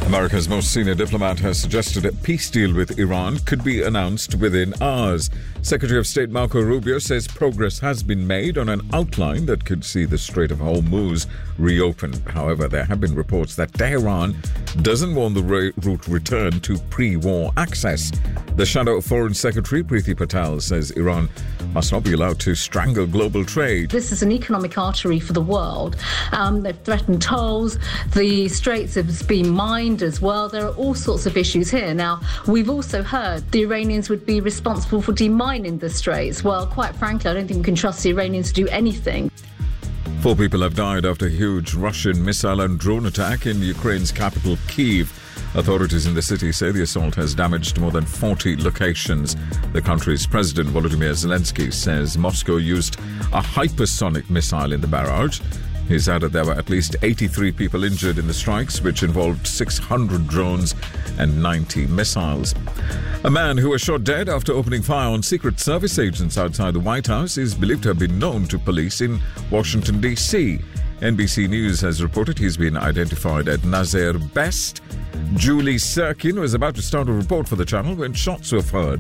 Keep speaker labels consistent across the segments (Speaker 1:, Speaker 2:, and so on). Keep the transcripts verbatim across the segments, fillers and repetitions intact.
Speaker 1: America's most senior diplomat has suggested a peace deal with Iran could be announced within hours. Secretary of State Marco Rubio says progress has been made on an outline that could see the Strait of Hormuz reopened. However, there have been reports that Tehran doesn't want the route returned to pre-war access. The Shadow Foreign Secretary Priti Patel says Iran must not be allowed to strangle global trade.
Speaker 2: This is an economic artery for the world. Um, they've threatened tolls. The straits have been mined as well. There are all sorts of issues here. Now, we've also heard the Iranians would be responsible for demining the straits. Well, quite frankly, I don't think we can trust the Iranians to do anything.
Speaker 1: Four people have died after a huge Russian missile and drone attack in Ukraine's capital, Kyiv. Authorities in the city say the assault has damaged more than forty locations. The country's President Volodymyr Zelensky says Moscow used a hypersonic missile in the barrage. He's added there were at least eighty-three people injured in the strikes, which involved six hundred drones and ninety missiles. A man who was shot dead after opening fire on Secret Service agents outside the White House is believed to have been known to police in Washington, D C. N B C News has reported he's been identified as Nazir Best. Julie Sirkin was about to start a report for the channel when shots were heard.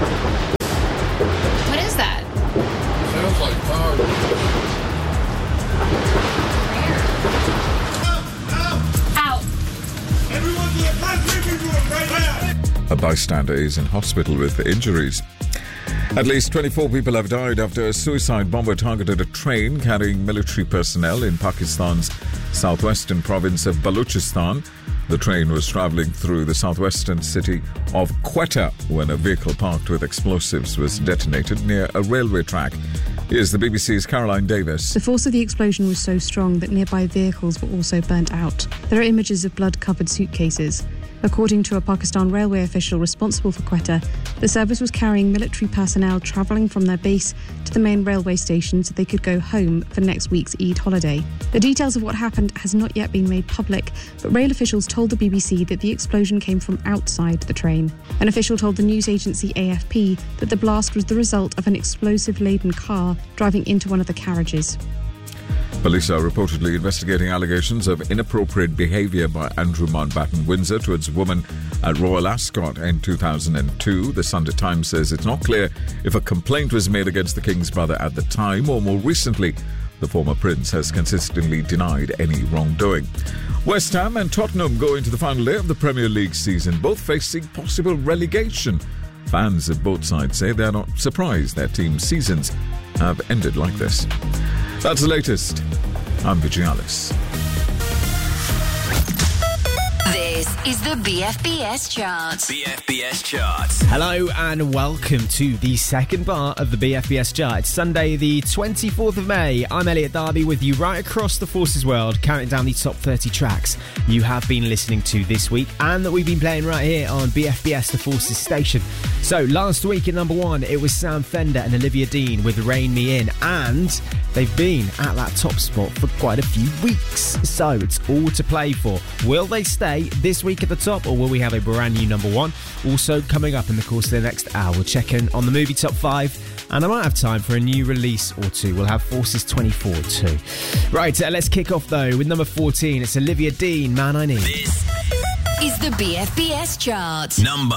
Speaker 3: What is that?
Speaker 4: Sounds like fire.
Speaker 3: Ow!
Speaker 4: Everyone to the front living room right now!
Speaker 1: A bystander is in hospital with injuries. At least twenty-four people have died after a suicide bomber targeted a train carrying military personnel in Pakistan's southwestern province of Balochistan. The train was travelling through the southwestern city of Quetta when a vehicle parked with explosives was detonated near a railway track. Here's the B B C's Caroline Davis.
Speaker 5: The force of the explosion was so strong that nearby vehicles were also burnt out. There are images of blood-covered suitcases. According to a Pakistan railway official responsible for Quetta, the service was carrying military personnel travelling from their base to the main railway station so they could go home for next week's Eid holiday. The details of what happened has not yet been made public, but rail officials told the B B C that the explosion came from outside the train. An official told the news agency A F P that the blast was the result of an explosive-laden car driving into one of the carriages.
Speaker 1: Police are reportedly investigating allegations of inappropriate behaviour by Andrew Mountbatten Windsor towards a woman at Royal Ascot in two thousand two. The Sunday Times says it's not clear if a complaint was made against the King's brother at the time or more recently. The former prince has consistently denied any wrongdoing. West Ham and Tottenham go into the final day of the Premier League season, both facing possible relegation. Fans of both sides say they're not surprised their team's seasons have ended like this. That's the latest. I'm Vigialis.
Speaker 6: This is the B F B S Chart.
Speaker 7: B F B S Chart.
Speaker 8: Hello and welcome to the second part of the B F B S Chart. It's Sunday the twenty-fourth of May. I'm Elliot Darby with you right across the Forces world, counting down the top thirty tracks you have been listening to this week and that we've been playing right here on B F B S, the Forces station. So last week at number one, it was Sam Fender and Olivia Dean with Rein Me In, and they've been at that top spot for quite a few weeks. So it's all to play for. Will they stay this week at the top, or will we have a brand new number one? Also coming up in the course of the next hour, we'll check in on the movie top five, and I might have time for a new release or two. We'll have Forces twenty-four too. Right, uh, let's kick off though with number fourteen. It's Olivia Dean, Man I Need.
Speaker 7: This
Speaker 6: Is the B F B S Chart.
Speaker 7: number